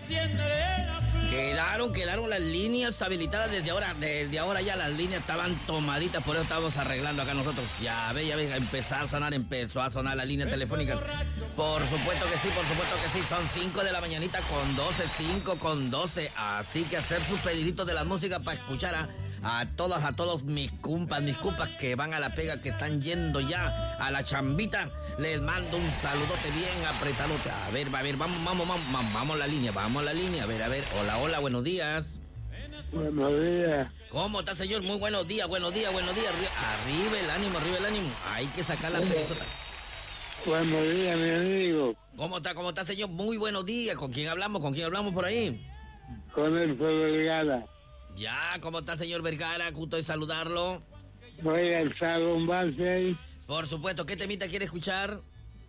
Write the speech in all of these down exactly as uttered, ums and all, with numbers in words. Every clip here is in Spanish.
Quedaron, quedaron las líneas habilitadas desde ahora, desde ahora ya las líneas estaban tomaditas, por eso estamos arreglando acá nosotros. Ya ve, ya ve, empezó a sonar, empezó a sonar la línea telefónica. Por supuesto que sí, por supuesto que sí, son cinco de la mañanita con doce, cinco con doce, así que hacer sus pediditos de la música para escuchar a... A todas, a todos mis compas, mis compas que van a la pega, que están yendo ya a la chambita. Les mando un saludote bien apretadote. A ver, a ver, vamos, vamos, vamos, vamos a la línea, vamos a la línea. A ver, a ver, hola, hola, buenos días. Buenos días. ¿Cómo está, señor? Muy buenos días, buenos días, buenos días. Arriba, arriba el ánimo, arriba el ánimo. Hay que sacar la perizota. Buenos días, mi amigo. ¿Cómo está, cómo está, señor? Muy buenos días. ¿Con quién hablamos? ¿Con quién hablamos por ahí? Con el Vergara. Ya, ¿cómo está, señor Vergara? Gusto de saludarlo. Voy al Salón Base. Por supuesto, ¿qué temita quiere escuchar?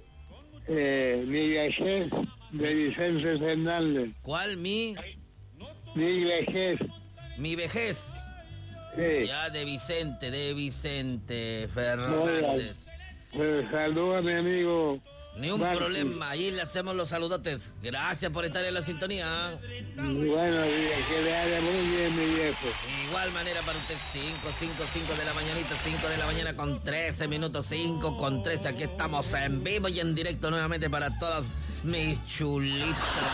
Eh, mi vejez de Vicente Fernández. ¿Cuál? Mi... Mi vejez. Mi vejez. Sí. Ya, de Vicente, de Vicente Fernández. Pues saluda a mi amigo. Ni un Martín. problema, ahí le hacemos los saludotes. Gracias por estar en la sintonía. Buenos días, que le haga muy bien, mi viejo. Igual manera para usted, cinco, cinco, cinco de la mañanita, cinco de la mañana con trece minutos, cinco con trece. Aquí estamos en vivo y en directo nuevamente para todos mis chulitos.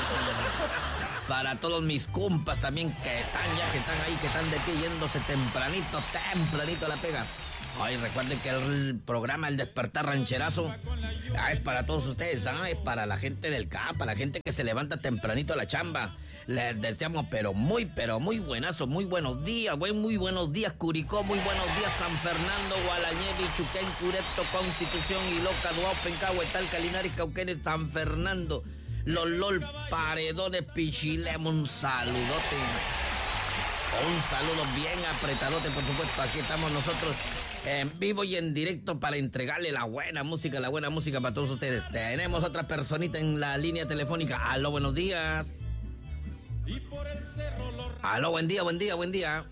Para todos mis compas también que están ya, que están ahí, que están de pie yéndose tempranito, tempranito a la pega. Ay, recuerden que el programa El Despertar Rancherazo ah, es para todos ustedes, ah, es para la gente del C A P, para la gente que se levanta tempranito a la chamba. Les deseamos, pero muy, pero muy buenazo, muy buenos días, güey, muy buenos días, Curicó, muy buenos días, San Fernando, Gualañé, Bichuquén, Curepto, Constitución, Iloca, Duaupen, Cahuetal, Linares, Cauquenes, San Fernando, Lolol, Paredones, Pichilemu, un saludote. Un saludo bien apretadote, por supuesto. Aquí estamos nosotros en vivo y en directo para entregarle la buena música, la buena música para todos ustedes. Tenemos otra personita en la línea telefónica. Aló, buenos días. Aló, buen día, buen día, buen día.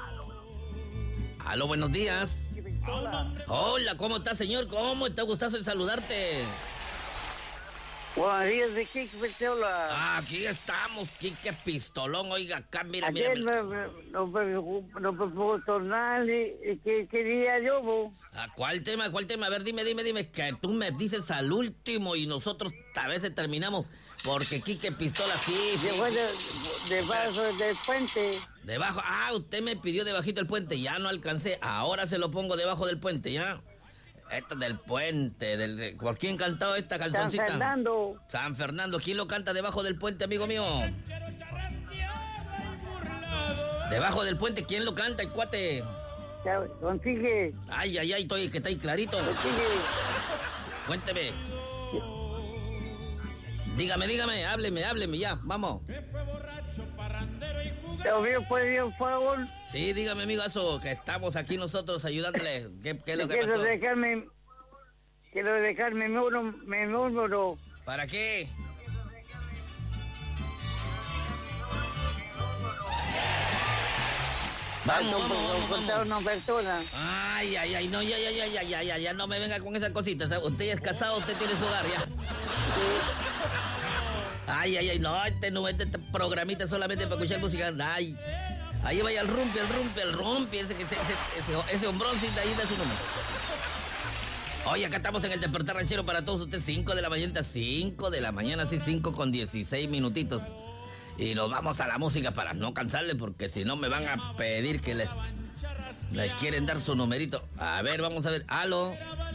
Aló, buenos días. Hola, ¿cómo está, señor? ¿Cómo está? Gustazo en saludarte. Buenos días, de Quique Pistola. Aquí estamos, Quique Pistolón. Oiga, acá, mira, mira. Ayer mira. no, no, no, no me puedo tornar y que quería yo, bo. ¿A cuál tema? ¿Cuál tema? A ver, dime, dime, dime. Que tú me dices al último y nosotros a veces terminamos. Porque Quique Pistola, sí, sí. Debajo, de, debajo del puente. Debajo. Ah, usted me pidió debajito del puente. Ya no alcancé. Ahora se lo pongo debajo del puente, ¿ya? Esto del puente, del... ¿Por quién cantó esta cancioncita? San Fernando. San Fernando. ¿Quién lo canta debajo del puente, amigo mío? Debajo del puente, ¿quién lo canta, el cuate? Consigue. Ay, ay, ay, estoy, que está ahí clarito. Consigue. Cuénteme. Dígame, dígame, hábleme, hábleme, ya, vamos. ¿Te hubiera pedido un favor? Sí, dígame, amigo, eso, que estamos aquí nosotros ayudándole. ¿Qué, qué es lo que quiero pasó? dejarme, quiero dejar mi número, mi número. ¿Para qué? Vamos, vamos, vamos, Contar vamos. una persona. Ay, ay, ay, no, ya, ya, ya, ya, ya, ya, ya, no me venga con esas cositas. Usted ya es casado, usted tiene su hogar, ya. Ay, ay, ay, no, este no, este programita solamente para escuchar música. Ay, ahí vaya el rumpi, el rumpi, el rumpi, ese, ese, ese, ese, ese hombroncito ahí da su número. Oye, acá estamos en el Despertar Ranchero para todos ustedes, cinco de la mañana, cinco de la mañana, sí, cinco con dieciséis minutitos. Y nos vamos a la música para no cansarles, porque si no me van a pedir que les, les quieren dar su numerito. A ver, vamos a ver, aló.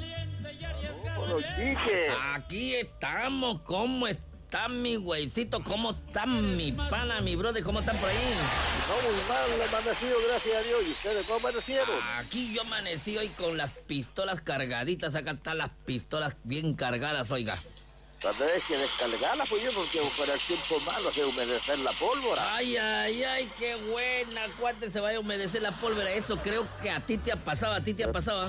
Aquí estamos, ¿cómo están mi güeycito? ¿Cómo están mi pana, mi brother? ¿Cómo están por ahí? No, muy mal, amanecido, gracias a Dios. ¿Y ustedes cómo amanecieron? Aquí yo amanecí hoy con las pistolas cargaditas. Acá están las pistolas bien cargadas, oiga. Cuando es que descargarla, pues yo, porque para el tiempo malo se humedecer la pólvora. Ay, ay, ay, qué buena, cuate, se vaya a humedecer la pólvora. Eso creo que a ti te ha pasado, a ti te ha pasado.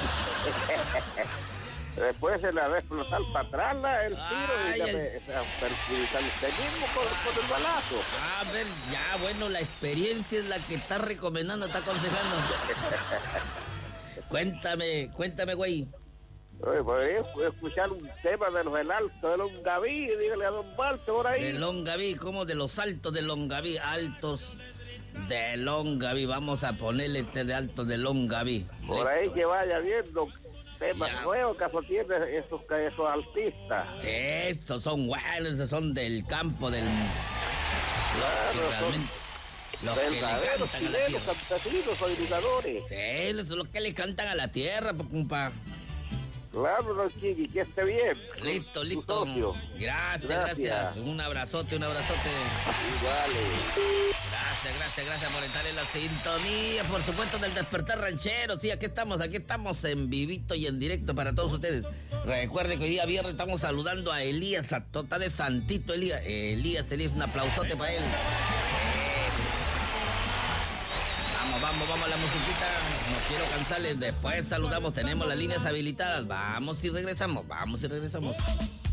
Después se la va a explotar para atrás la, el tiro Ay, y ya el... me se va a perjudicar usted mismo por, por el balazo. A ver, ya, bueno, la experiencia es la que está recomendando, está aconsejando. Cuéntame, cuéntame, güey. Oye, pues escuchar un tema de los del Alto de Longaví, dígale a don Walter por ahí. De Longaví, ¿cómo? De los altos de Longaví, altos de Longaví. Vamos a ponerle este de altos de Longaví. Por Listo. ahí que vaya viendo temas Ya. nuevos que tienen esos, esos artistas. Sí, estos son buenos, esos son del campo, del... Claro, los que realmente- los que le verdaderos cantan a la chilenos, tierra. campesinos, agricultores. Sí, esos son los que le cantan a la tierra, pues, compa. Claro, don Chiqui, que esté bien. Listo, Tu listo. socio. Gracias, Gracias. gracias. Un abrazote, un abrazote. Igual. Gracias, gracias, gracias por estar en la sintonía, por supuesto, del Despertar Ranchero. Sí, aquí estamos, aquí estamos en vivito y en directo para todos ustedes. Recuerden que hoy día viernes estamos saludando a Elías, a Tota de Santito Elías. Elías, Elías, un aplausote para él. Vamos, vamos, vamos a la musiquita. No quiero cansarles. Después saludamos, tenemos las líneas habilitadas. Vamos y regresamos, vamos y regresamos.